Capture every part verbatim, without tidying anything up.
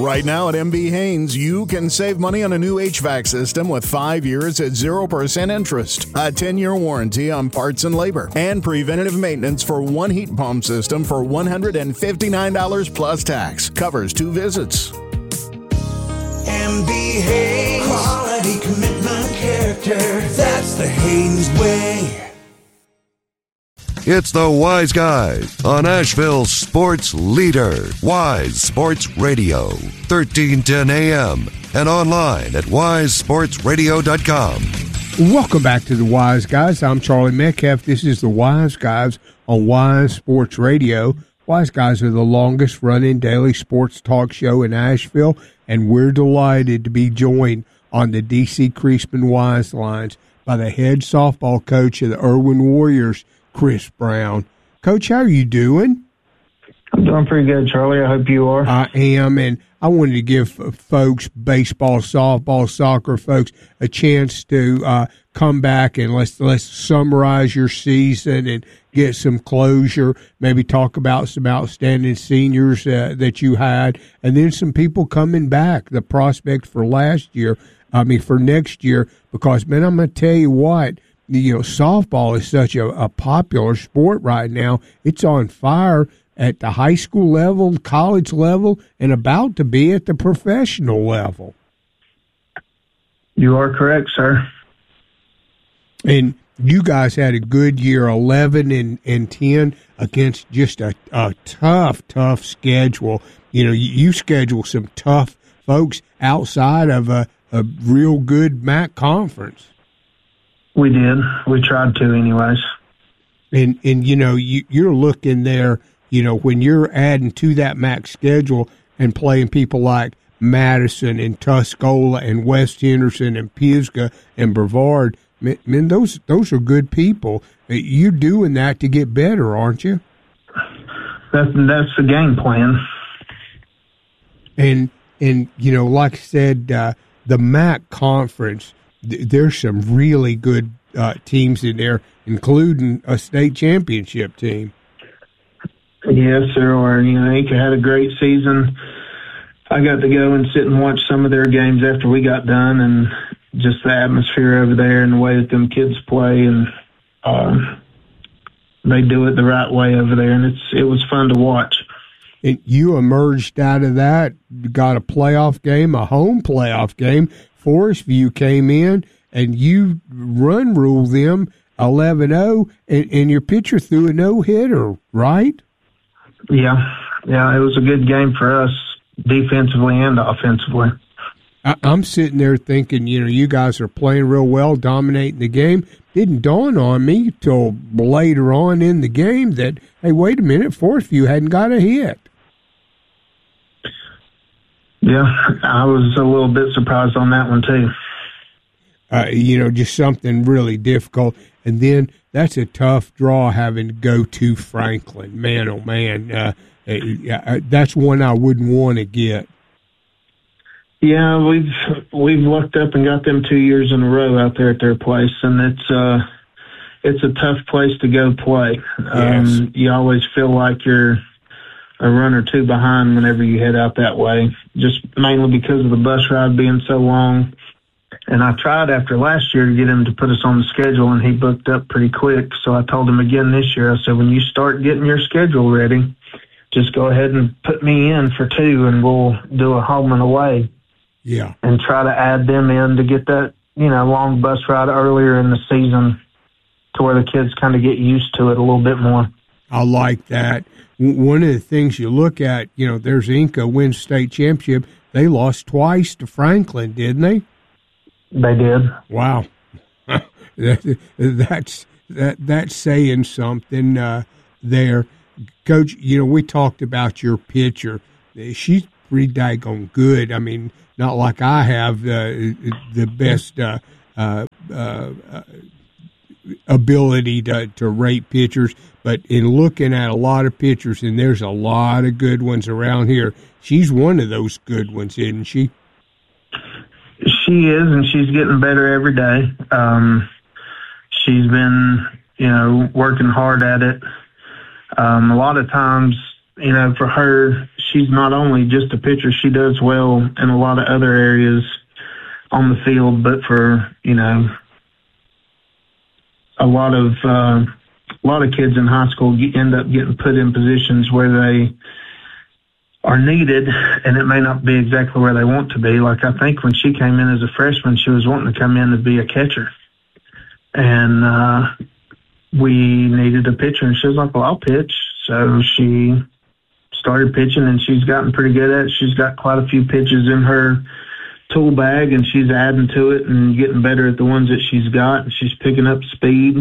Right now at M B Haynes, you can save money on a new H V A C system with five years at zero percent interest, a ten-year warranty on parts and labor, and preventative maintenance for one heat pump system for one hundred fifty-nine dollars plus tax. Covers two visits. M B Haynes. Quality, commitment, character. That's the Haynes way. It's the Wise Guys on Asheville's sports leader, Wise Sports Radio, thirteen ten A M, and online at wise sports radio dot com. Welcome back to the Wise Guys. I'm Charlie Metcalf. This is the Wise Guys on Wise Sports Radio. Wise Guys are the longest running daily sports talk show in Asheville, and we're delighted to be joined on the D C Creasman Wise lines by the head softball coach of the Irwin Warriors, Chris Brown. Coach, how are you doing? I'm doing pretty good, Charlie. I hope you are. I am, and I wanted to give folks, baseball, softball, soccer folks, a chance to uh, come back and let's let's summarize your season and get some closure. Maybe talk about some outstanding seniors uh, that you had, and then some people coming back. The prospect for last year, I mean for next year, because man, I'm gonna tell you what. You know, softball is such a, a popular sport right now. It's on fire at the high school level, college level, and about to be at the professional level. You are correct, sir. And you guys had a good year, eleven and, and ten, against just a, a tough, tough schedule. You know, you, you schedule some tough folks outside of a, a real good M A C conference. We did. We tried to anyways. And, and you know, you, you're looking there, you know, when you're adding to that M A C schedule and playing people like Madison and Tuscola and West Henderson and Pisgah and Brevard, man, those those are good people. You're doing that to get better, aren't you? That's, that's the game plan. And, and you know, like I said, uh, the M A C conference, there's some really good uh, teams in there, including a state championship team. Yes, there are. You know, Inca had a great season. I got to go and sit and watch some of their games after we got done, and just the atmosphere over there and the way that them kids play, and uh, they do it the right way over there, and it's it was fun to watch. And you emerged out of that, got a playoff game, a home playoff game. Forest View came in, and you run ruled them eleven oh, and, and your pitcher threw a no-hitter, right? Yeah. Yeah, it was a good game for us, defensively and offensively. I, I'm sitting there thinking, you know, you guys are playing real well, dominating the game. Didn't dawn on me till later on in the game that, hey, wait a minute, Forest View hadn't got a hit. Yeah, I was a little bit surprised on that one, too. Uh, you know, just something really difficult. And then that's a tough draw having to go to Franklin. Man, oh, man. Uh, uh, that's one I wouldn't want to get. Yeah, we've we've looked up and got them two years in a row out there at their place, and it's uh, it's a tough place to go play. Yes. Um, you always feel like you're a run or two behind whenever you head out that way, just mainly because of the bus ride being so long. And I tried after last year to get him to put us on the schedule, and he booked up pretty quick. So I told him again this year, I said, when you start getting your schedule ready, just go ahead and put me in for two, and we'll do a home and away. Yeah. And try to add them in to get that, you know, long bus ride earlier in the season to where the kids kind of get used to it a little bit more. I like that. One of the things you look at, you know, there's Inca wins state championship. They lost twice to Franklin, didn't they? They did. Wow. that, that's that that's saying something uh, there. Coach, you know, we talked about your pitcher. She's pretty daggone good. I mean, not like I have uh, the best uh, uh, uh, ability to, to rate pitchers, but in looking at a lot of pitchers, and there's a lot of good ones around here, she's one of those good ones, isn't she? She is, and she's getting better every day. Um, she's been, you know, working hard at it. Um, a lot of times you know, for her, she's not only just a pitcher, she does well in a lot of other areas on the field, but for, you know, a lot of, uh, a lot of kids in high school end up getting put in positions where they are needed, and it may not be exactly where they want to be. Like, I think when she came in as a freshman, she was wanting to come in to be a catcher. And uh, we needed a pitcher, and she was like, well, I'll pitch. So she started pitching, and she's gotten pretty good at it. She's got quite a few pitches in her tool bag, and she's adding to it and getting better at the ones that she's got. And she's picking up speed.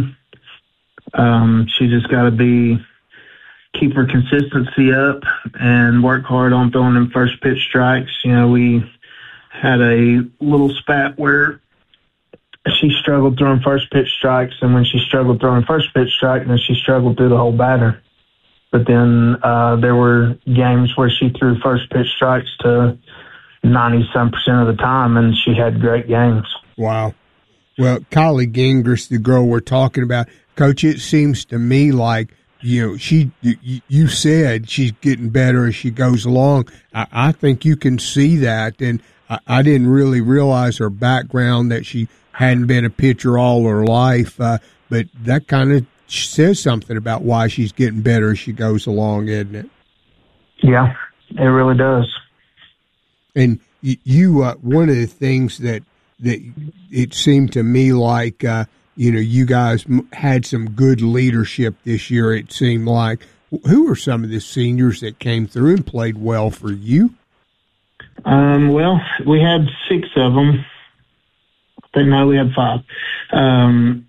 Um, she just got to be keep her consistency up and work hard on throwing them first pitch strikes. You know, we had a little spat where she struggled throwing first pitch strikes, and when she struggled throwing first pitch strike, then she struggled through the whole batter. But then uh, there were games where she threw first pitch strikes to ninety-some percent of the time, and she had great games. Wow. Well, Kylie Gingras, the girl we're talking about, Coach, it seems to me like, you know, she, you, you said she's getting better as she goes along. I, I think you can see that, and I, I didn't really realize her background, that she hadn't been a pitcher all her life, uh, but that kind of says something about why she's getting better as she goes along, isn't it? Yeah, it really does. And you, you uh, one of the things that that it seemed to me like, uh, you know, you guys had some good leadership this year, it seemed like. Who are some of the seniors that came through and played well for you? Um, well, we had six of them. I think now we had five. Um,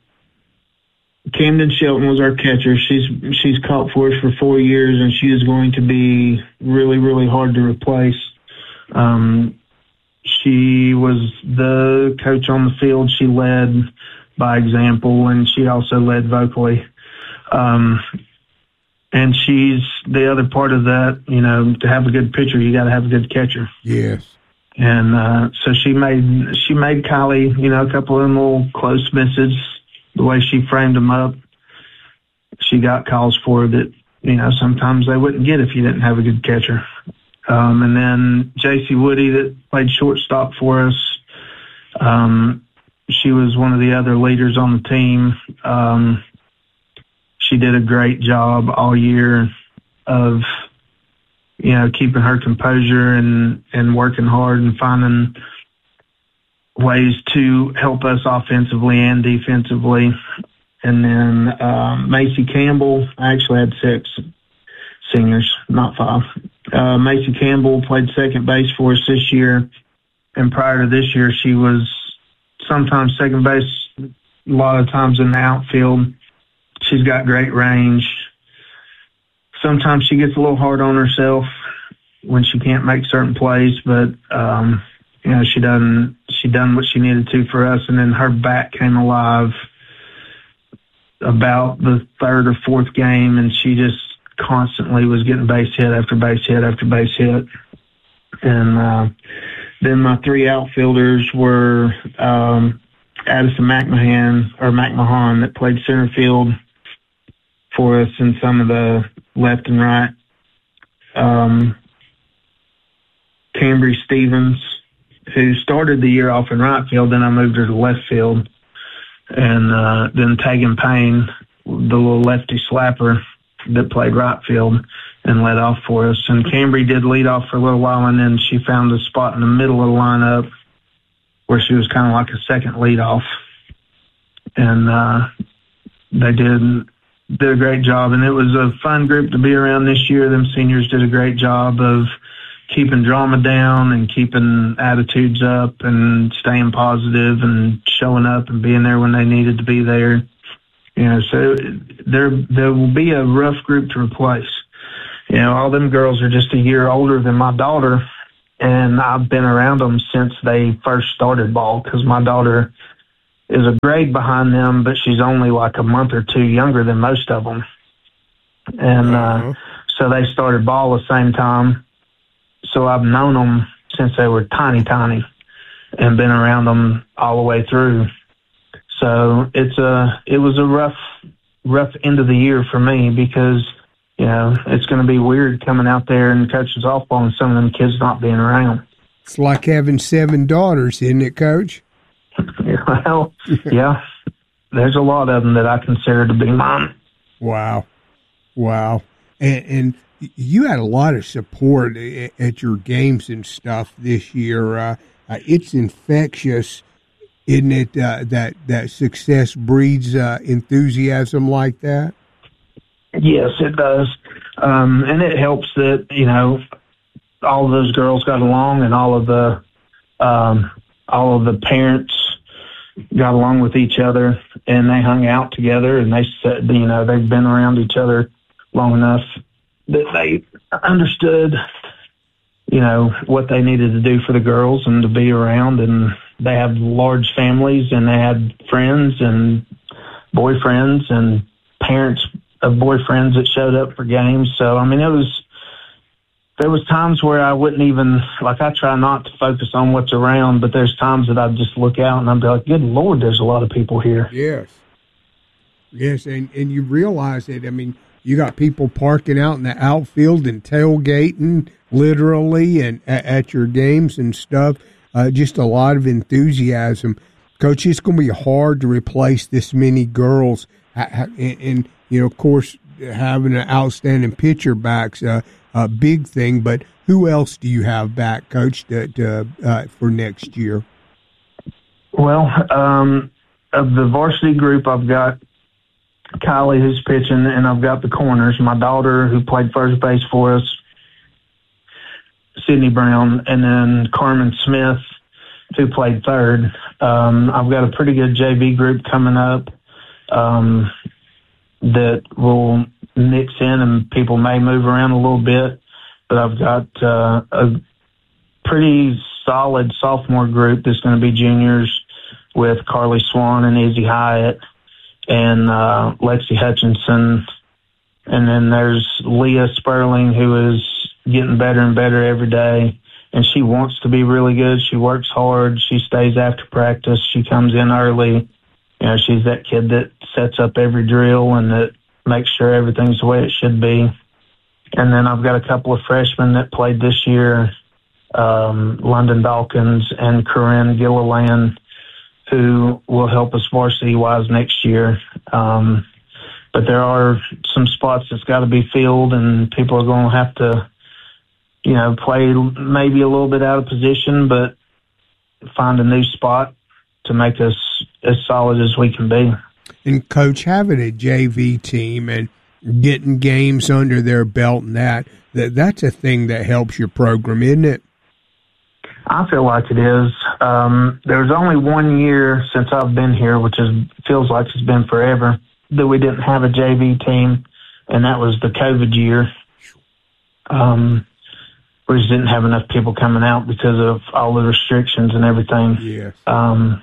Camden Shelton was our catcher. She's she's caught for us for four years, and she is going to be really, really hard to replace. Um, she was the coach on the field. She led by example, and she also led vocally. Um, and she's the other part of that, you know, to have a good pitcher, you got to have a good catcher. Yes. And uh, so she made she made Kylie, you know, a couple of them little close misses. The way she framed them up, she got calls for that, you know, sometimes they wouldn't get if you didn't have a good catcher. Um, and then J C Woody, that played shortstop for us, um, she was one of the other leaders on the team. Um, she did a great job all year of, you know, keeping her composure and, and working hard and finding ways to help us offensively and defensively. And then um, Macy Campbell, I actually had six seniors, not five. Uh, Macy Campbell played second base for us this year, and prior to this year, she was sometimes second base, a lot of times in the outfield. She's got great range. Sometimes she gets a little hard on herself when she can't make certain plays, but um, you know, she done she done what she needed to for us, and then her bat came alive about the third or fourth game, and she just constantly was getting base hit after base hit after base hit. And uh, then my three outfielders were um, Addison McMahon or McMahon that played center field for us in some of the left and right. Um, Cambry Stevens, who started the year off in right field, then I moved her to left field. And uh, then Tegan Payne, the little lefty slapper that played right field and led off for us. And Cambry did lead off for a little while, and then she found a spot in the middle of the lineup where she was kind of like a second leadoff. And uh, they did, did a great job. And it was a fun group to be around this year. Them seniors did a great job of keeping drama down and keeping attitudes up and staying positive and showing up and being there when they needed to be there. You know, so there there will be a rough group to replace. You know, all them girls are just a year older than my daughter, and I've been around them since they first started ball, because my daughter is a grade behind them, but she's only like a month or two younger than most of them. And uh, so they started ball the same time. So I've known them since they were tiny, tiny, and been around them all the way through. So it's a, it was a rough, rough end of the year for me, because you know, it's going to be weird coming out there and coaching softball and some of them kids not being around. It's like having seven daughters, isn't it, Coach? Well, yeah. There's a lot of them that I consider to be mine. Wow. Wow. And, and you had a lot of support at your games and stuff this year. Uh, uh, it's infectious, isn't it, uh, that, that success breeds uh, enthusiasm like that? Yes, it does. Um, and it helps that, you know, all of those girls got along and all of the um, all of the parents got along with each other, and they hung out together, and they said, you know, they've been around each other long enough that they understood, you know, what they needed to do for the girls and to be around. And they have large families, and they had friends and boyfriends and parents of boyfriends that showed up for games. So, I mean, it was, there was times where I wouldn't even, like, I try not to focus on what's around, but there's times that I'd just look out and I'd be like, good Lord, there's a lot of people here. Yes. Yes, and, and you realize it. I mean, you got people parking out in the outfield and tailgating, literally, and at, at your games and stuff. Uh, just a lot of enthusiasm. Coach, it's going to be hard to replace this many girls. And, and you know, of course, having an outstanding pitcher back's a, a big thing. But who else do you have back, Coach, to, to, uh, for next year? Well, um, of the varsity group, I've got Kylie, who's pitching, and I've got the corners. My daughter, who played first base for us, Sydney Brown, and then Carmen Smith, who played third. Um, I've got a pretty good J V group coming up um, that will mix in, and people may move around a little bit. But I've got uh, a pretty solid sophomore group that's going to be juniors with Carly Swan and Izzy Hyatt and uh, Lexi Hutchinson. And then there's Leah Sperling, who is getting better and better every day. And she wants to be really good. She works hard. She stays after practice. She comes in early. You know, she's that kid that sets up every drill and that makes sure everything's the way it should be. And then I've got a couple of freshmen that played this year, um, London Dawkins and Corinne Gilliland, who will help us varsity-wise next year. Um, but there are some spots that's got to be filled, and people are going to have to, you know, play maybe a little bit out of position, but find a new spot to make us as solid as we can be. And, Coach, having a J V team and getting games under their belt and that, that that's a thing that helps your program, isn't it? I feel like it is. Um, there was only one year since I've been here, which is feels like it's been forever, that we didn't have a J V team, and that was the COVID year. Um, we just didn't have enough people coming out because of all the restrictions and everything. Yes. Um,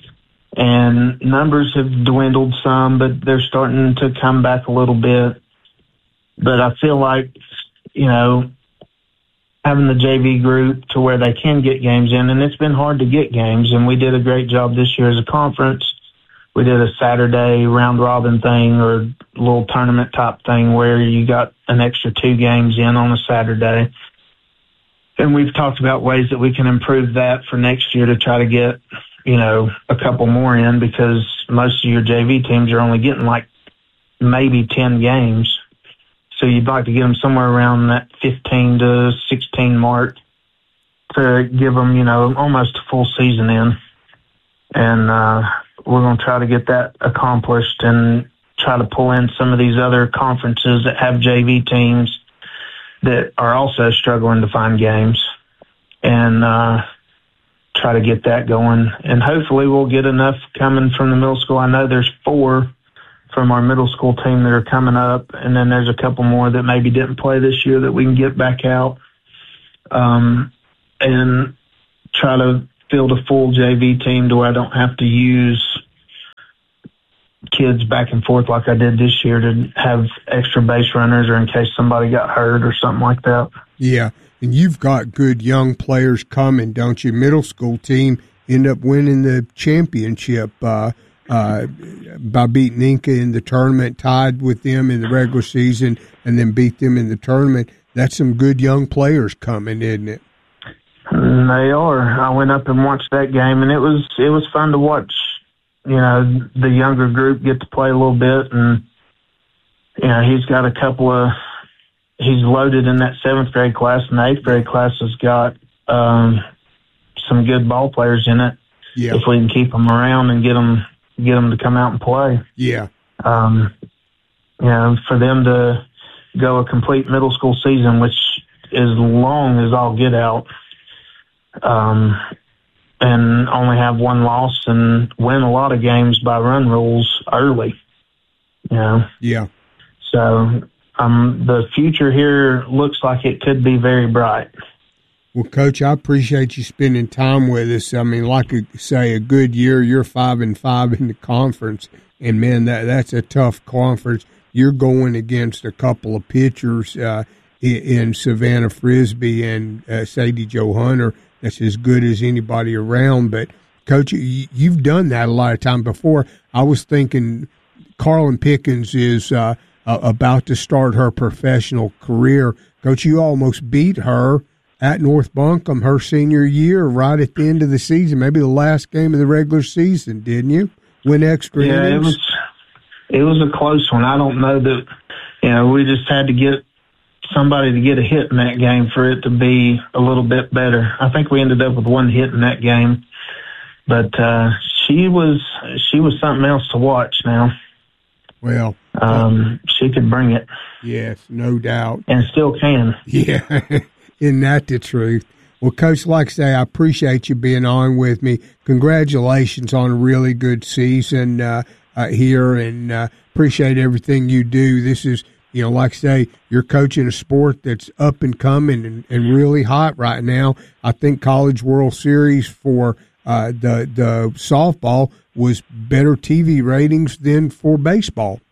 and numbers have dwindled some, but they're starting to come back a little bit. But I feel like, you know, having the J V group to where they can get games in, and it's been hard to get games, and we did a great job this year as a conference. We did a Saturday round robin thing or a little tournament type thing where you got an extra two games in on a Saturday. And we've talked about ways that we can improve that for next year to try to get, you know, a couple more in, because most of your J V teams are only getting like maybe ten games. So you'd like to get them somewhere around that fifteen to sixteen mark to give them, you know, almost a full season in. And uh, we're going to try to get that accomplished and try to pull in some of these other conferences that have J V teams that are also struggling to find games, and uh, try to get that going. And hopefully we'll get enough coming from the middle school. I know there's four from our middle school team that are coming up, and then there's a couple more that maybe didn't play this year that we can get back out um, and try to field a full J V team to where I don't have to use kids back and forth like I did this year to have extra base runners or in case somebody got hurt or something like that. Yeah, and you've got good young players coming, don't you? Middle school team end up winning the championship uh, uh, by beating Inca in the tournament, tied with them in the regular season, and then beat them in the tournament. That's some good young players coming, isn't it? They are. I went up and watched that game, and it was it was fun to watch. You know, the younger group get to play a little bit, and you know, he's got a couple of. He's loaded in that seventh grade class, and the eighth grade class has got um, some good ball players in it. Yeah. If we can keep them around and get them get them to come out and play. Yeah. Um, you know, for them to go a complete middle school season, which is long as all get out, um, and only have one loss and win a lot of games by run rules early. You know. Yeah. So um, the future here looks like it could be very bright. Well, Coach, I appreciate you spending time with us. I mean, like I say, a good year. You're five and five in the conference, and man, that that's a tough conference. You're going against a couple of pitchers uh, in, in Savannah Frisbee and uh, Sadie Jo Hunter. That's as good as anybody around. But Coach, you, you've done that a lot of time before. I was thinking Carlin Pickens is uh, uh, about to start her professional career. Coach, you almost beat her at North Buncombe her senior year, right at the end of the season, maybe the last game of the regular season, didn't you? Win extra yeah, innings. it was it was a close one. I don't know that, you know, we just had to get somebody to get a hit in that game for it to be a little bit better. I think we ended up with one hit in that game, but uh, she was she was something else to watch now. Well, um, she could bring it. Yes, no doubt. And still can. Yeah. Isn't that the truth? Well, Coach, like I say, I appreciate you being on with me. Congratulations on a really good season uh, uh, here, and uh, appreciate everything you do. This is, you know, like I say, you're coaching a sport that's up and coming and, and really hot right now. I think College World Series for uh, the the softball was better T V ratings than for baseball.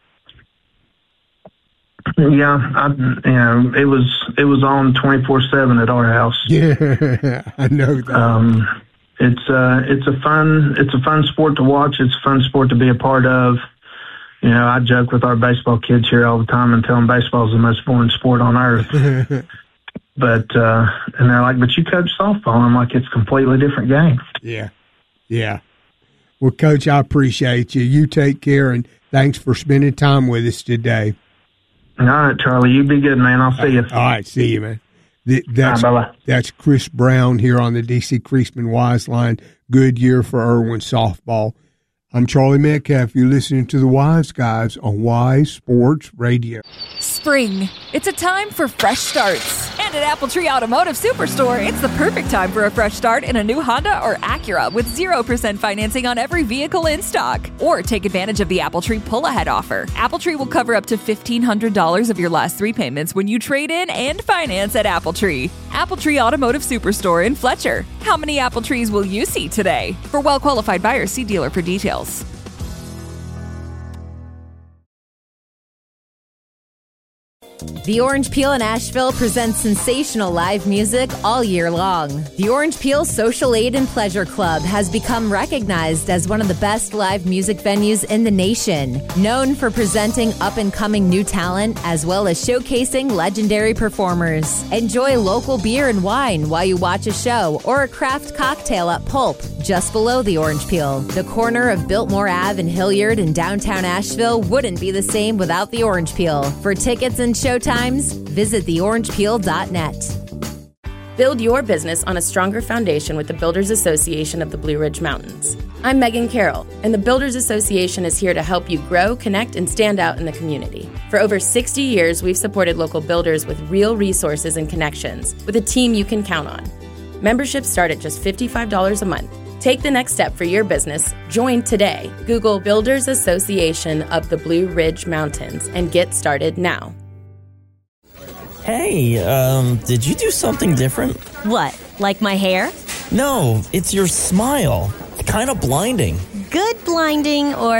Yeah, I, you know, it was it was on twenty-four seven at our house. Yeah, I know that. Um, it's uh, it's a fun it's a fun sport to watch. It's a fun sport to be a part of. You know, I joke with our baseball kids here all the time and tell them baseball is the most boring sport on earth. But uh, and they're like, "But you coach softball." And I'm like, "It's a completely different game." Yeah, yeah. Well, Coach, I appreciate you. You take care, and thanks for spending time with us today. All right, Charlie, you be good, man. I'll see you. All right, see you, man. That's, right, bye-bye. That's Chris Brown here on the D C Creasman Wise Line. Good year for Irwin softball. I'm Charlie Metcalf. You're listening to the Wise Guys on Wise Sports Radio. Spring. It's a time for fresh starts. And at Apple Tree Automotive Superstore, it's the perfect time for a fresh start in a new Honda or Acura with zero percent financing on every vehicle in stock. Or take advantage of the Apple Tree pull-ahead offer. Apple Tree will cover up to fifteen hundred dollars of your last three payments when you trade in and finance at Apple Tree. Apple Tree Automotive Superstore in Fletcher. How many Apple Trees will you see today? For well-qualified buyers, see dealer for details. The Orange Peel in Asheville presents sensational live music all year long. The Orange Peel Social Aid and Pleasure Club has become recognized as one of the best live music venues in the nation, known for presenting up-and-coming new talent as well as showcasing legendary performers. Enjoy local beer and wine while you watch a show or a craft cocktail at Pulp, just below the Orange Peel. The corner of Biltmore Avenue and Hilliard in downtown Asheville wouldn't be the same without the Orange Peel. For tickets and showtimes, visit the orange peel dot net. Build your business on a stronger foundation with the Builders Association of the Blue Ridge Mountains. I'm Megan Carroll, and the Builders Association is here to help you grow, connect, and stand out in the community. For over sixty years, we've supported local builders with real resources and connections, with a team you can count on. Memberships start at just fifty-five dollars a month. Take the next step for your business. Join today. Google Builders Association of the Blue Ridge Mountains and get started now. Hey, um, did you do something different? What, like my hair? No, it's your smile. Kind of blinding. Good blinding or